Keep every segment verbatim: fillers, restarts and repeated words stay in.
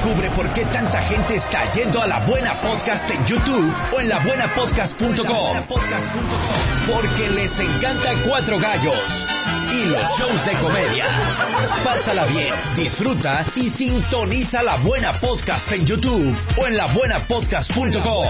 Descubre por qué tanta gente está yendo a La Buena Podcast en YouTube o en la buena podcast punto com. Porque les encanta Cuatro Gallos y los shows de comedia. Pásala bien, disfruta y sintoniza La Buena Podcast en YouTube o en la buena podcast punto com.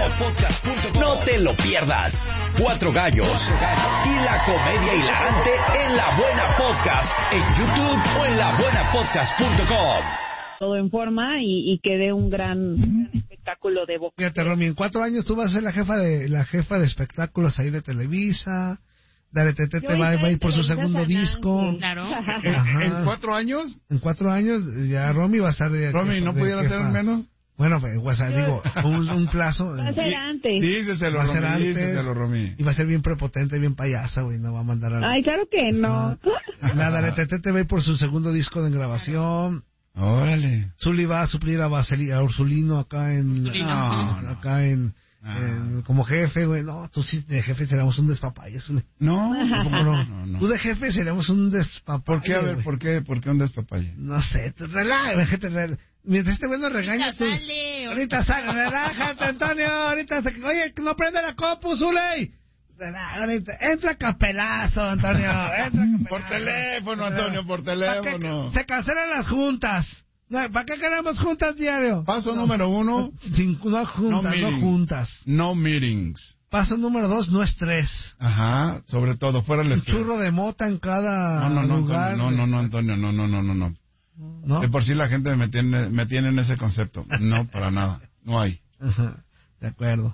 No te lo pierdas. Cuatro Gallos y la comedia hilarante en La Buena Podcast en YouTube o en la buena podcast punto com. Todo en forma y, y que dé un gran, gran espectáculo de boxeo. Fíjate, Romy, en cuatro años tú vas a ser la jefa de la jefa de espectáculos ahí de Televisa. Dale, Tete te va, va a ir por su segundo disco. Claro. Ajá. ¿En cuatro años? En cuatro años ya Romy va a estar de Romy, ¿no de pudiera jefa. ser menos? Bueno, pues, o sea, digo, un, un plazo. Va a ser antes. Díceselo, Va a ser Romy, antes. díceselo, Romy. Y va a ser bien prepotente, bien payasa, güey, no va a mandar a... Ay, claro que no. Nada, dale, Tete te va a ir por su segundo disco de grabación. Órale. Zuli va a suplir a, Vaseli, a Ursulino acá en... Ursulino. No, no, acá en... Ah. en- como jefe, güey. No, tú sí de jefe seremos un despapalle, Zuli. No, ¿Cómo no? no, no. Tú de jefe seremos un despapalle. ¿Por qué? A ver, güey. ¿por qué? ¿Por qué un despapalle? No sé, tú relájate, gente, rel- mientras este güey nos regaña, tú... Sale, Ahorita sale, relájate, Antonio, ahorita... Se... Oye, no prende la copu, Zuley. Relá- Ahorita, entra capelazo, Antonio, entra capelazo. Por teléfono, Antonio, por teléfono. ¿Para qué? Se cancelan las juntas. No, ¿para qué queremos juntas diario? Paso número uno, Sin, no juntas, no, meeting. juntas. no meetings. Paso número dos, no estrés. Ajá, sobre todo, fuera el Un estrés. churro de mota en cada No, no, no, lugar. Antonio, no, no, no, Antonio, no, no, no, no, no. ¿No? De por sí la gente me tiene, me tiene en ese concepto. No, para nada. No hay. Ajá, de acuerdo.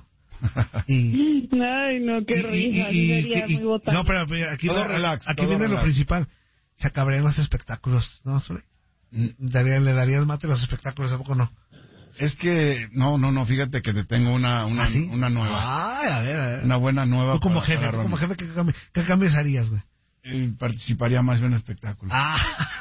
Y... Ay, no, qué risa. sí sería y- muy botana. no, pero, pero aquí, Todo va- relax, aquí todo viene lo relax. principal. Se acabarían los espectáculos, ¿no, Zuli? Daría- ¿Le darías mate a los espectáculos? ¿A poco no? Es que, no, no, no, fíjate que te tengo una, una, ¿Ah, sí? una nueva. Ay, a ver, a ver. Una buena nueva. Tú como para- jefe, para tú Romy. como jefe, ¿qué, cambi- qué cambios harías, güey? Eh, participaría más en un espectáculo. Ah.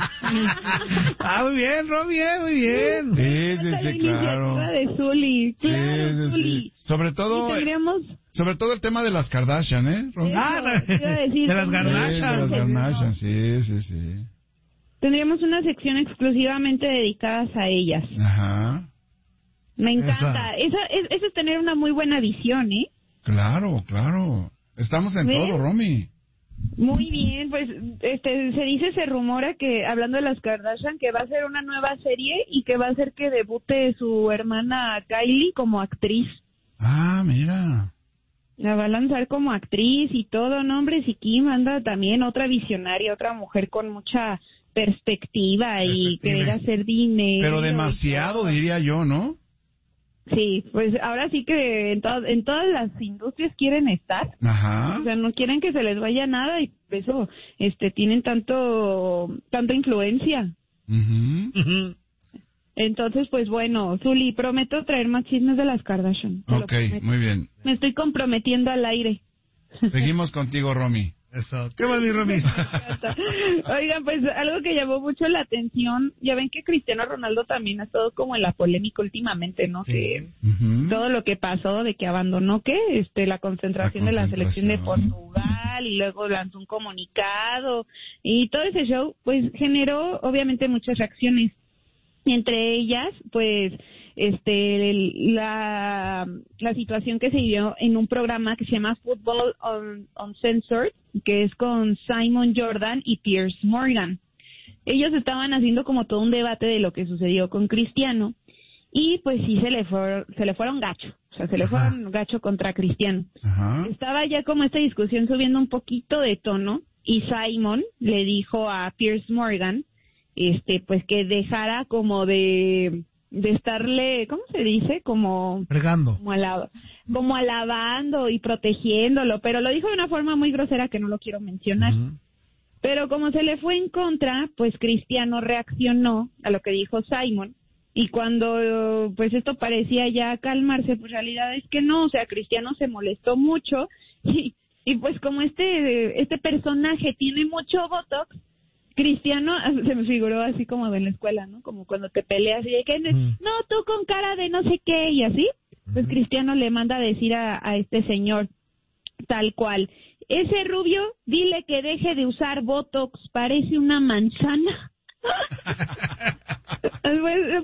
ah, muy bien, Romy, eh, muy bien. Sí, sí, Esta sí, es la claro. iniciativa de Zully. Sí, Claro, sí, Zully. sí. Sobre todo, Y tendríamos... sobre todo el tema de las Kardashian, ¿eh? Romy? Ah, Eso, te iba a decir, de las Sí, Kardashian. de las Kardashian, sí, sí, sí. Tendríamos una sección exclusivamente dedicadas a ellas. Ajá, Me encanta. Esa, es, eso es tener una muy buena visión, ¿eh? claro, claro. Estamos en ¿Ves? todo, Romy. Muy bien, pues este se dice, se rumora que, hablando de las Kardashian, que va a ser una nueva serie y que va a hacer que debute su hermana Kylie como actriz. Ah, mira. La va a lanzar como actriz y todo, ¿no, hombre? Si Kim anda también otra visionaria, otra mujer con mucha perspectiva y Perspectiva. querer hacer dinero. Pero y demasiado, todo. diría yo, ¿no? Sí, pues ahora sí que en, to- en todas las industrias quieren estar. Ajá. O sea, no quieren que se les vaya nada y por eso este tienen tanto tanta influencia. Ujú. Ujú. Entonces, pues bueno, Zuli, prometo traer más chismes de las Kardashian. te lo Ok, prometo. muy bien. Me estoy comprometiendo al aire. Seguimos contigo, Romy. Eso. ¿Qué más, mi Romy? Oigan, pues algo que llamó mucho la atención, ya ven que Cristiano Ronaldo también ha estado como en la polémica últimamente, ¿no? Sí. Que Ujú. todo lo que pasó de que abandonó, ¿qué? Este, la concentración La de la selección de concentración. Portugal y luego lanzó un comunicado y todo ese show, pues generó obviamente muchas reacciones. Entre ellas, pues, este, el- la, la situación que se vivió en un programa que se llama Football Un- Uncensored, que es con Simon Jordan y Piers Morgan. Ellos estaban haciendo como todo un debate de lo que sucedió con Cristiano y pues sí se le fue, se le fueron gacho, o sea, se le Ajá. fueron gacho contra Cristiano. Ajá. Estaba ya como esta discusión subiendo un poquito de tono y Simon le dijo a Piers Morgan, este, pues que dejara como de, de estarle, ¿cómo se dice? Como, Fregando. como, alab- como alabando y protegiéndolo, pero lo dijo de una forma muy grosera que no lo quiero mencionar. Ujú. Pero como se le fue en contra, pues Cristiano reaccionó a lo que dijo Simon. Y cuando pues esto parecía ya calmarse, pues realidad es que no, o sea, Cristiano se molestó mucho y, y pues como este este personaje tiene mucho botox, Cristiano se me figuró así como de la escuela, ¿no? Como cuando te peleas y de que Mm. no, tú con cara de no sé qué y así. Pues Ujú. Cristiano le manda a decir a, a este señor tal cual, ese rubio, dile que deje de usar botox, parece una manzana. Pues,